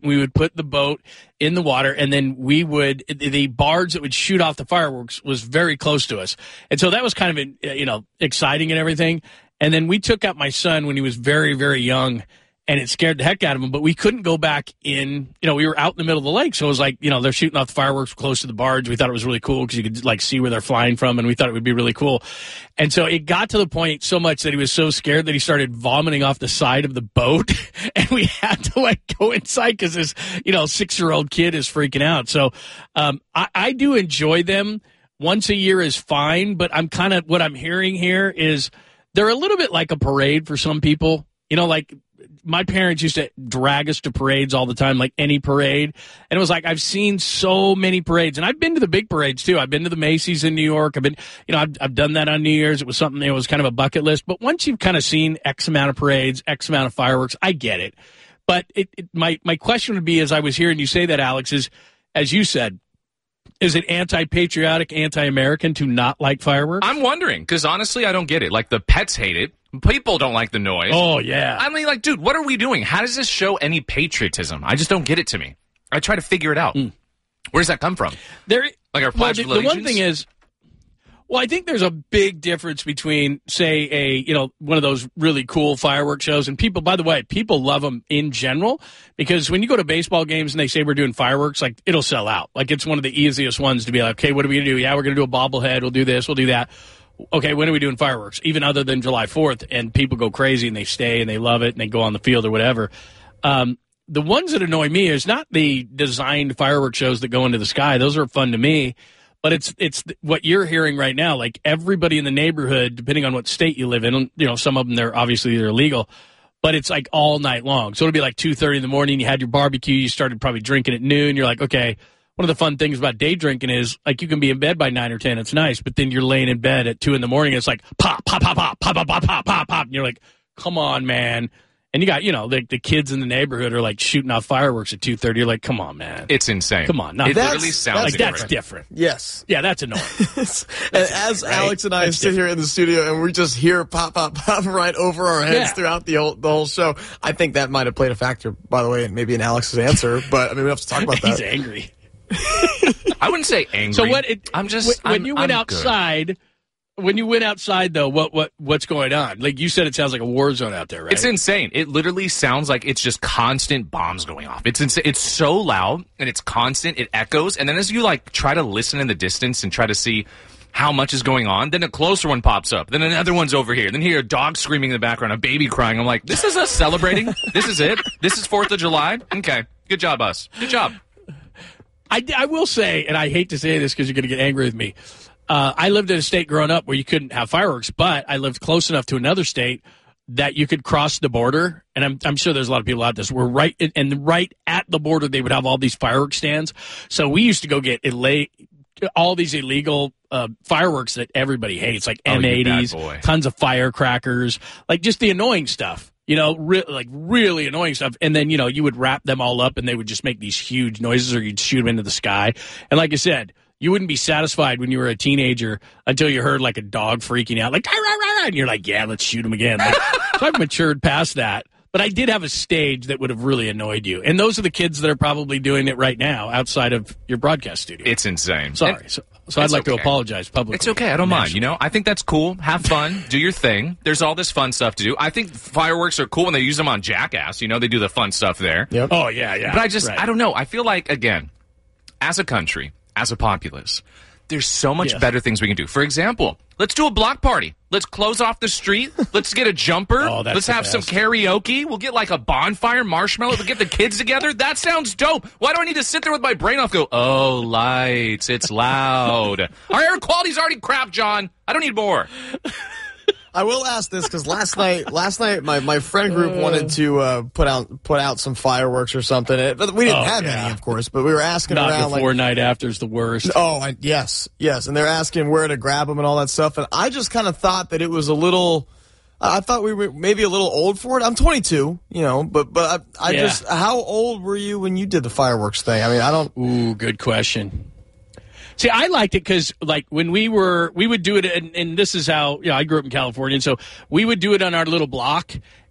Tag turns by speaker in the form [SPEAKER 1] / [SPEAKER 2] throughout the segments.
[SPEAKER 1] and we would put the boat in the water, and then the barge that would shoot off the fireworks was very close to us. And so that was kind of, exciting and everything. And then we took out my son when he was very, very young, and it scared the heck out of him, but we couldn't go back in. We were out in the middle of the lake, so it was like, they're shooting off the fireworks close to the barge. We thought it was really cool because you could, see where they're flying from, and we thought it would be really cool. And so it got to the point so much that he was so scared that he started vomiting off the side of the boat, and we had to, go inside because this, 6-year-old kid is freaking out. So I do enjoy them. Once a year is fine, but what I'm hearing here is they're a little bit like a parade for some people. My parents used to drag us to parades all the time, like any parade. And it was like, I've seen so many parades, and I've been to the big parades too. I've been to the Macy's in New York. I've done that on New Year's. It was something that was kind of a bucket list. But once you've kind of seen X amount of parades, X amount of fireworks, I get it. But my question would be, as I was hearing you say that, Alex, is, as you said, is it anti-patriotic, anti-American to not like fireworks?
[SPEAKER 2] I'm wondering, because honestly, I don't get it. The pets hate it. People don't like the noise.
[SPEAKER 1] Oh, yeah.
[SPEAKER 2] I mean, dude, what are we doing? How does this show any patriotism? I just don't get it to me. I try to figure it out. Where does that come from? Our Pledge of Allegiance?
[SPEAKER 1] The one thing is, I think there's a big difference between, say, one of those really cool fireworks shows, and people, by the way, people love them in general, because when you go to baseball games and they say we're doing fireworks, it'll sell out. It's one of the easiest ones to be like, okay, what are we going to do? Yeah, we're going to do a bobblehead. We'll do this. We'll do that. Okay, when are we doing fireworks? Even other than July 4th, and people go crazy and they stay and they love it and they go on the field or whatever. The ones that annoy me is not the designed fireworks shows that go into the sky. Those are fun to me. But it's what you're hearing right now. Everybody in the neighborhood, depending on what state you live in, some of them, they're illegal, but it's all night long. So it'll be 2:30 in the morning. You had your barbecue. You started probably drinking at noon. You're like, okay. One of the fun things about day drinking is, you can be in bed by 9 or 10. It's nice. But then you're laying in bed at 2 in the morning. It's like, pop, pop, pop, pop, pop, pop, pop, pop, pop, pop. And you're like, come on, man. And you got, the kids in the neighborhood are, shooting off fireworks at 2:30. You're like, come on, man.
[SPEAKER 2] It's insane.
[SPEAKER 1] Come on.
[SPEAKER 2] It literally sounds
[SPEAKER 1] that's different.
[SPEAKER 3] Yes.
[SPEAKER 1] Yeah, that's annoying.
[SPEAKER 3] As Alex and I sit here in the studio and we just hear pop, pop, pop right over our heads throughout the whole show, I think that might have played a factor, by the way, maybe in Alex's answer. But, we have to talk about that.
[SPEAKER 1] He's angry.
[SPEAKER 2] I wouldn't say angry.
[SPEAKER 1] So
[SPEAKER 2] when
[SPEAKER 1] you went outside, though, what's going on? You said, it sounds like a war zone out there, right?
[SPEAKER 2] It's insane. It literally sounds like it's just constant bombs going off. It's insane. It's so loud and it's constant. It echoes, and then as you try to listen in the distance and try to see how much is going on, then a closer one pops up. Then another one's over here. Then you hear a dog screaming in the background, a baby crying. I'm like, this is us celebrating. This is it. This is 4th of July. Okay, good job, us. Good job.
[SPEAKER 1] I will say, and I hate to say this because you're going to get angry with me, I lived in a state growing up where you couldn't have fireworks, but I lived close enough to another state that you could cross the border, and I'm sure there's a lot of people out there. We're right at the border, they would have all these fireworks stands. So we used to go get all these illegal fireworks that everybody hates, like M80s, tons of firecrackers, just the annoying stuff. Really annoying stuff. And then, you would wrap them all up and they would just make these huge noises, or you'd shoot them into the sky. And like I said, you wouldn't be satisfied when you were a teenager until you heard a dog freaking out, rah, rah, rah, and you're like, yeah, let's shoot him again. So I've matured past that. But I did have a stage that would have really annoyed you. And those are the kids that are probably doing it right now outside of your broadcast studio.
[SPEAKER 2] It's insane.
[SPEAKER 1] Sorry. So I'd like to apologize publicly.
[SPEAKER 2] It's okay. I don't mind. I think that's cool. Have fun. Do your thing. There's all this fun stuff to do. I think fireworks are cool when they use them on Jackass. They do the fun stuff there.
[SPEAKER 1] Yep. Oh, yeah.
[SPEAKER 2] But I don't know. I feel like, again, as a country, as a populace, there's so much better things we can do. For example, let's do a block party. Let's close off the street. Let's get a jumper. Let's have some karaoke. We'll get a bonfire, marshmallow. We'll get the kids together. That sounds dope. Why do I need to sit there with my brain off go, oh, lights, it's loud. Our air quality's already crap, John. I don't need more.
[SPEAKER 3] I will ask this because last night, my friend group wanted to put out some fireworks or something. But we didn't have any, of course. But we were asking around.
[SPEAKER 1] Not before night after is the worst.
[SPEAKER 3] Yes, and they're asking where to grab them and all that stuff. And I just kind of thought that it was a little. I thought we were maybe a little old for it. I'm 22, but I just. How old were you when you did the fireworks thing? I don't.
[SPEAKER 1] Ooh, good question. See, I liked it because, when we would do it, and this is how, I grew up in California, and so we would do it on our little block,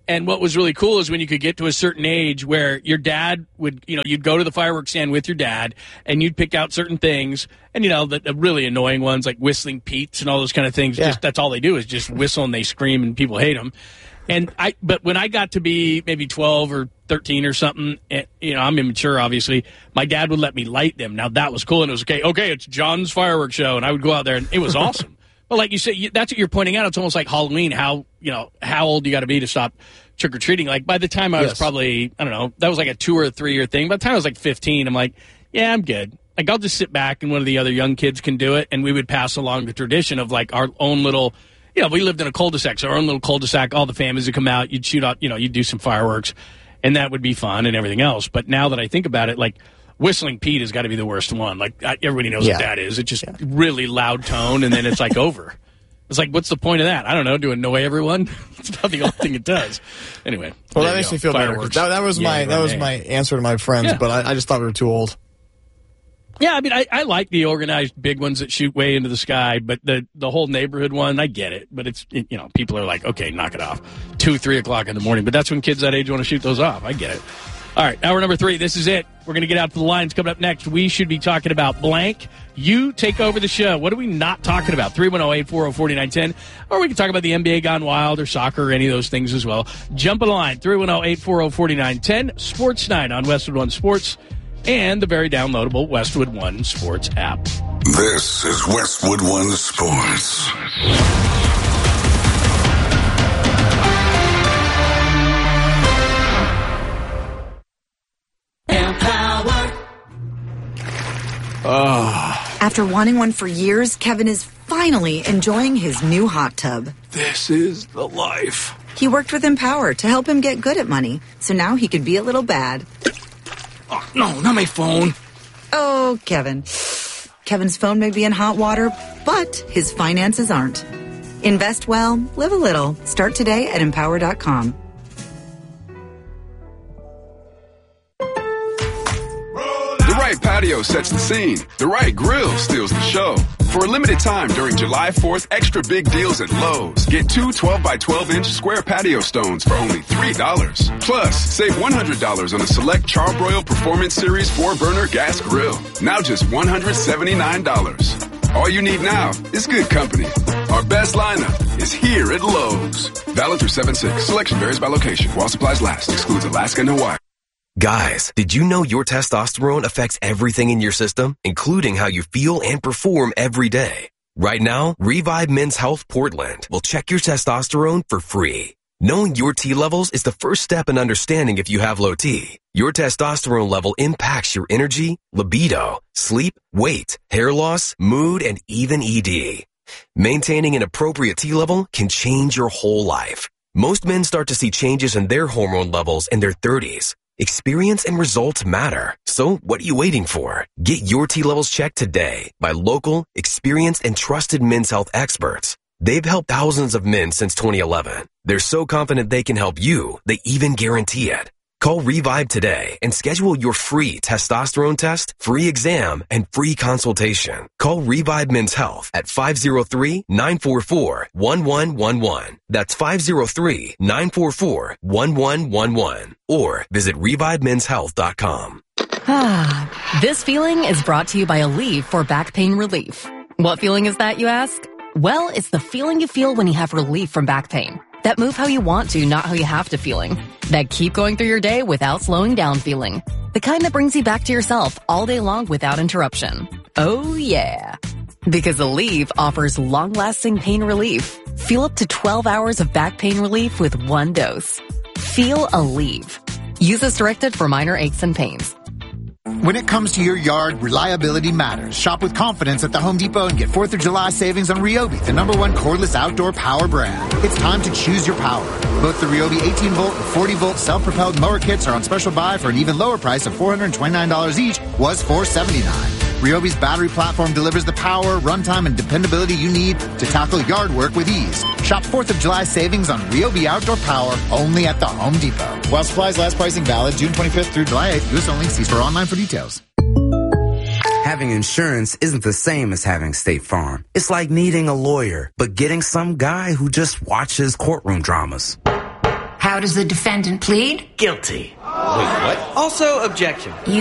[SPEAKER 1] And what was really cool is when you could get to a certain age where your dad would, you'd go to the fireworks stand with your dad and you'd pick out certain things. And, the really annoying ones like Whistling Pete's and all those kind of things, that's all they do is just whistle and they scream and people hate them. But when I got to be maybe 12 or 13 or something, I'm immature, obviously, my dad would let me light them. Now, that was cool. And it was okay, it's John's fireworks show. And I would go out there and it was awesome. But like you said, that's what you're pointing out. It's almost like Halloween, how old you got to be to stop trick-or-treating. Like, by the time I was probably, I don't know, that was like a 2 or 3 year thing. By the time I was like 15, I'm like, yeah, I'm good. Like, I'll just sit back and one of the other young kids can do it. And we would pass along the tradition of, like, our own little, we lived in a cul-de-sac. So our own little cul-de-sac, all the families would come out. You'd shoot out, you'd do some fireworks. And that would be fun and everything else. But now that I think about it, like, Whistling Pete has got to be the worst one. Like, everybody knows what that is. It's just really loud tone, and then it's like over. It's like, what's the point of that? I don't know. To annoy everyone? It's about the only thing it does. Anyway.
[SPEAKER 3] Well, that makes me feel better. That was my answer to my friends, but I just thought we were too old.
[SPEAKER 1] Yeah, I mean, I like the organized big ones that shoot way into the sky, but the whole neighborhood one, I get it. But it's, people are like, okay, knock it off. 2, 3 o'clock in the morning. But that's when kids that age want to shoot those off. I get it. All right, hour number 3. This is it. We're going to get out to the lines. Coming up next, we should be talking about blank. You take over the show. What are we not talking about? 310-840-4910. Or we can talk about the NBA gone wild or soccer or any of those things as well. Jump on the line. 310-840-4910. Sports Night on Westwood One Sports and the very downloadable Westwood One Sports app.
[SPEAKER 4] This is Westwood One Sports.
[SPEAKER 5] After wanting one for years, Kevin is finally enjoying his new hot tub.
[SPEAKER 4] This is the life.
[SPEAKER 5] He worked with Empower to help him get good at money, so now he could be a little bad.
[SPEAKER 1] Oh, no, not my phone.
[SPEAKER 5] Oh, Kevin. Kevin's phone may be in hot water, but his finances aren't. Invest well, live a little. Start today at Empower.com.
[SPEAKER 6] The right patio sets the scene. The right grill steals the show. For a limited time during July 4th, extra big deals at Lowe's. Get 2 12-by-12-inch square patio stones for only $3. Plus, save $100 on a select Charbroil Performance Series 4-burner gas grill. Now just $179. All you need now is good company. Our best lineup is here at Lowe's. Valid through 7/6. Selection varies by location. While supplies last. Excludes Alaska and Hawaii.
[SPEAKER 7] Guys, did you know your testosterone affects everything in your system, including how you feel and perform every day? Right now, Revive Men's Health Portland will check your testosterone for free. Knowing your T levels is the first step in understanding if you have low T. Your testosterone level impacts your energy, libido, sleep, weight, hair loss, mood, and even ED. Maintaining an appropriate T level can change your whole life. Most men start to see changes in their hormone levels in their 30s. Experience and results matter. So what are you waiting for? Get your T levels checked today by local, experienced, and trusted men's health experts. They've helped thousands of men since 2011. They're so confident they can help you, they even guarantee it. Call Revive today and schedule your free testosterone test, free exam, and free consultation. Call Revive Men's Health at 503-944-1111. That's 503-944-1111. Or visit ReviveMen'sHealth.com.
[SPEAKER 8] This feeling is brought to you by Aleve for back pain relief. What feeling is that, you ask? Well, it's the feeling you feel when you have relief from back pain. That move how you want to, not how you have to feeling. That keep going through your day without slowing down feeling. The kind that brings you back to yourself all day long without interruption. Oh yeah. Because Aleve offers long-lasting pain relief. Feel up to 12 hours of back pain relief with one dose. Feel Aleve. Use as directed for minor aches and pains.
[SPEAKER 9] When it comes to your yard, reliability matters. Shop with confidence at the Home Depot and get 4th of July savings on Ryobi, the #1 cordless outdoor power brand. It's time to choose your power. Both the Ryobi 18-volt and 40-volt self-propelled mower kits are on special buy for an even lower price of $429 each, was $479. Ryobi's battery platform delivers the power, runtime, and dependability you need to tackle yard work with ease. Shop 4th of July savings on Ryobi outdoor power only at the Home Depot. While supplies last, pricing valid June 25th through July 8th. U.S. only. See store online for details.
[SPEAKER 10] Having insurance isn't the same as having State Farm. It's like needing a lawyer, but getting some guy who just watches courtroom dramas.
[SPEAKER 11] How does the defendant plead?
[SPEAKER 12] Guilty.
[SPEAKER 13] Wait, what?
[SPEAKER 12] Also, objection.